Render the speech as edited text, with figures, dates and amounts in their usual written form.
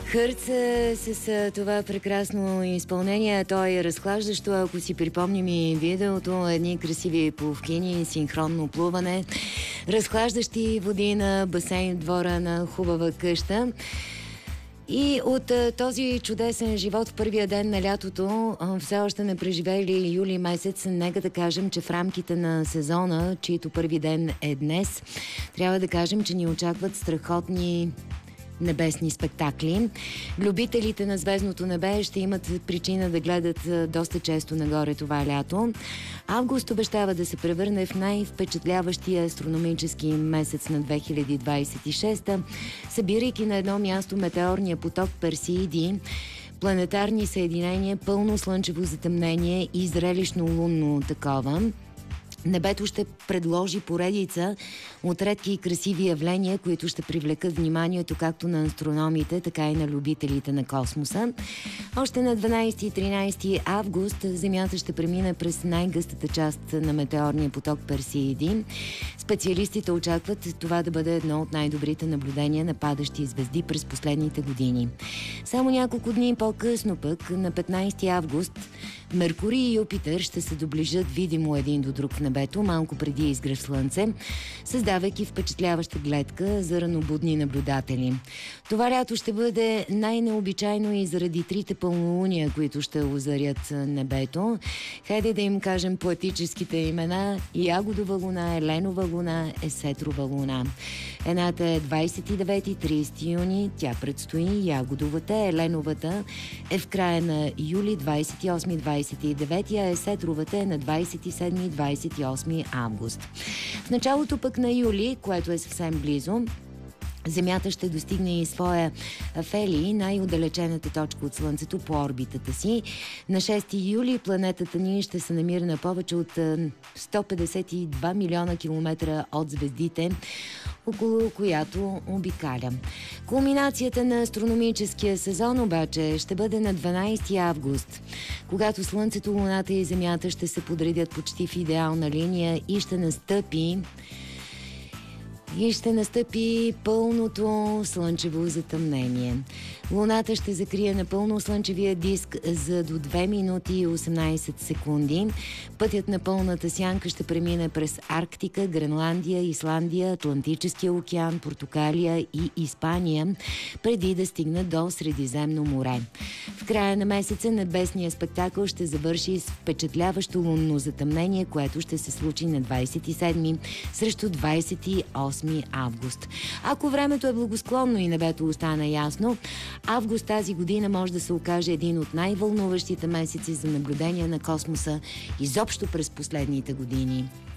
Хърт с това прекрасно изпълнение. То е разхлаждащо, ако си припомним и видеото, едни красиви пловкини, синхронно плуване, разхлаждащи води на басейн в двора на хубава къща. И от този чудесен живот в първия ден на лятото, все още не преживели юли месец, нека да кажем, че в рамките на сезона, чието първи ден е днес, трябва да кажем, че ни очакват страхотни небесни спектакли. Любителите на звездното небе ще имат причина да гледат доста често нагоре това лято. Август обещава да се превърне в най-впечатляващия астрономически месец на 2026, събирайки на едно място метеорния поток Персеиди, планетарни съединения, пълно слънчево затъмнение и зрелищно лунно такова. Небето ще предложи поредица от редки и красиви явления, които ще привлекат вниманието както на астрономите, така и на любителите на космоса. Още на 12 и 13 август Земята ще премине през най-гъстата част на метеорния поток Персеиди. Специалистите очакват това да бъде едно от най-добрите наблюдения на падащи звезди през последните години. Само няколко дни по-късно пък, на 15 август, Меркурий и Юпитер ще се доближат видимо един до друг в небето, малко преди изгрев слънце, създавайки впечатляваща гледка за ранобудни наблюдатели. Това лято ще бъде най-необичайно и заради трите пълнолуния, които ще озарят небето. Хайде да им кажем поетическите имена: Ягодова луна, Еленова луна, Есетрова луна. Едната е 29-30 юни, тя предстои, Ягодовата, Еленовата е в края на юли, 28-29, а Есетровата е на 27-28 август. В началото пък на юли, което е съвсем близо, Земята ще достигне и своя Афелий, най-отдалечената точка от Слънцето по орбитата си. На 6 юли планетата ни ще се намира на повече от 152 милиона километра от звездите, около която обикаля. Кулминацията на астрономическия сезон обаче ще бъде на 12 август, когато Слънцето, Луната и Земята ще се подредят почти в идеална линия и ще настъпи пълното слънчево затъмнение. Луната ще закрие напълно слънчевия диск за до 2 минути и 18 секунди. Пътят на пълната сянка ще премине през Арктика, Гренландия, Исландия, Атлантическия океан, Португалия и Испания, преди да стигне до Средиземно море. В края на месеца небесният спектакъл ще завърши с впечатляващо лунно затъмнение, което ще се случи на 27 срещу 28 август. Ако времето е благосклонно и небето остана ясно, август тази година може да се окаже един от най-вълнуващите месеци за наблюдение на космоса изобщо през последните години.